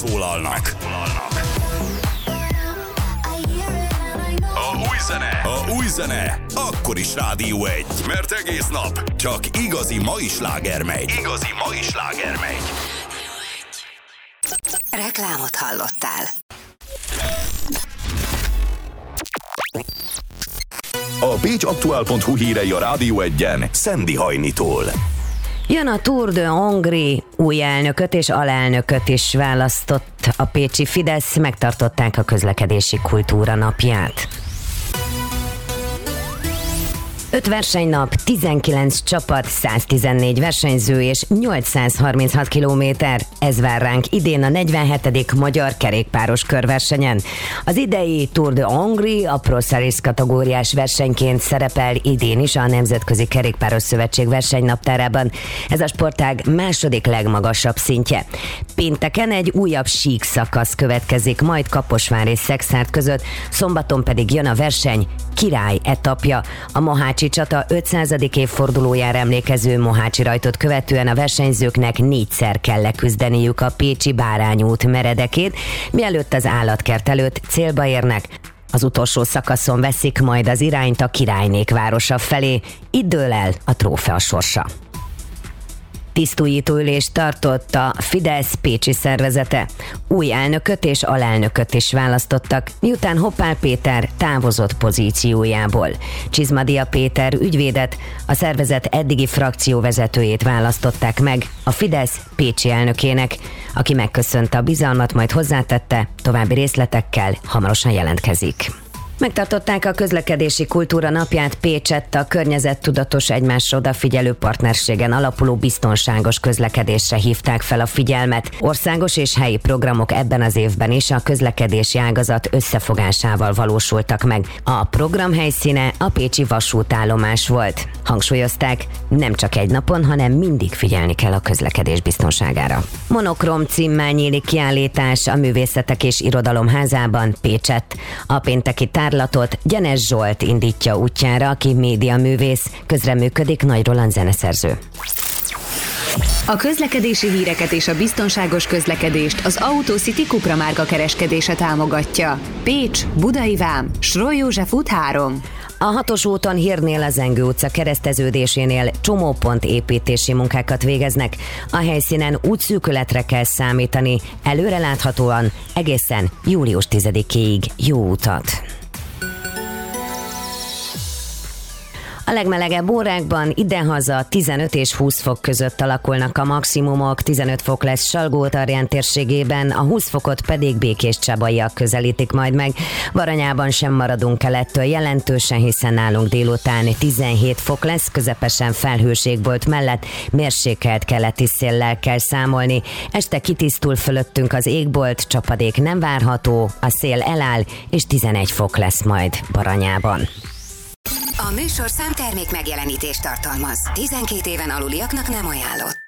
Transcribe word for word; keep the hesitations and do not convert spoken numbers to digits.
megszólalnak. A új zene, a új zene, akkor is Rádió egy, mert egész nap csak igazi mai sláger megy. Igazi mai sláger megy. Reklámot hallottál. A pécsaktuál pont hu hírei a Rádió egyen Szendi Hajnitól. Jön a Tour de Hongrie, új elnököt és alelnököt is választott a pécsi Fidesz, megtartották a közlekedési kultúra napját. öt versenynap, tizenkilenc csapat, száztizennégy versenyző és nyolcszázharminchat kilométer. Ez vár ránk idén a negyvenhetedik magyar kerékpáros körversenyen. Az idei Tour de Hongrie a Pro Series kategóriás versenyként szerepel idén is a Nemzetközi Kerékpáros Szövetség versenynaptárában. Ez a sportág második legmagasabb szintje. Pénteken egy újabb sík szakasz következik, majd Kaposvár és Szekszárd között, szombaton pedig jön a verseny király etapja. A Mohácsi csata ötszázadik évfordulójára emlékező Mohácsi rajtot követően a versenyzőknek négyszer kell leküzdeniük a pécsi Bárányút meredekét, mielőtt az állatkert előtt célba érnek. Az utolsó szakaszon veszik majd az irányt a királynék városa felé. Itt dől el a trófea sorsa. Tisztújító ülést tartott a Fidesz pécsi szervezete. Új elnököt és alelnököt is választottak, miután Hoppál Péter távozott pozíciójából. Csizmadia Péter ügyvédet, a szervezet eddigi frakcióvezetőjét választották meg a Fidesz pécsi elnökének, aki megköszönte a bizalmat, majd hozzátette, további részletekkel hamarosan jelentkezik. Megtartották a közlekedési kultúra napját Pécsett, a környezettudatos, egymásra odafigyelő partnerségen alapuló biztonságos közlekedésre hívták fel a figyelmet. Országos és helyi programok ebben az évben is a közlekedési ágazat összefogásával valósultak meg. A program helyszíne a pécsi vasútállomás volt. Hangsúlyozták, nem csak egy napon, hanem mindig figyelni kell a közlekedés biztonságára. Monokrom címmel nyílik kiállítás a Művészetek és Irodalom Házában Pécsett. A pénteki tárlatot Gyenes Zsolt indítja útjára, aki médiaművész, közreműködik Nagy Roland zeneszerző. A közlekedési híreket és a biztonságos közlekedést az Autocity Cupra márka kereskedése támogatja. Pécs, Budai Vám, Sroly József út három. A hatos úton Hírnél a Zengő utca kereszteződésénél csomópont építési munkákat végeznek. A helyszínen útszűkületre kell számítani, előreláthatóan egészen július tizedikéig jó utat! A legmelegebb órákban idehaza tizenöt és húsz fok között alakulnak a maximumok, tizenöt fok lesz Salgó-Tarján térségében, a húsz fokot pedig Békéscsabaiak közelítik majd meg. Baranyában sem maradunk el ettől jelentősen, hiszen nálunk délután tizenhét fok lesz, közepesen felhőségbolt mellett mérsékelt keleti széllel kell számolni. Este kitisztul fölöttünk az égbolt, csapadék nem várható, a szél eláll, és tizenegy fok lesz majd Baranyában. A műsorszám termék megjelenítést tartalmaz. tizenkét éven aluliaknak nem ajánlott.